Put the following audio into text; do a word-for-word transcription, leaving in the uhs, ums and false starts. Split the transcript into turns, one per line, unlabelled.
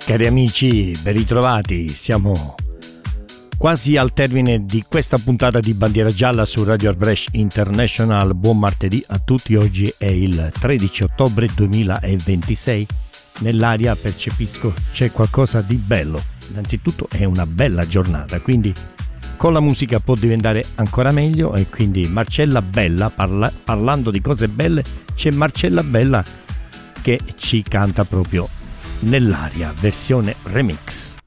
Cari amici, ben ritrovati, siamo quasi al termine di questa puntata di Bandiera Gialla su Radio Brescia International. Buon martedì a tutti, oggi è il tredici ottobre duemilaventisei. Nell'aria percepisco c'è qualcosa di bello, innanzitutto è una bella giornata, quindi con la musica può diventare ancora meglio e quindi Marcella Bella, parla, parlando di cose belle, c'è Marcella Bella che ci canta proprio Nell'aria, versione remix.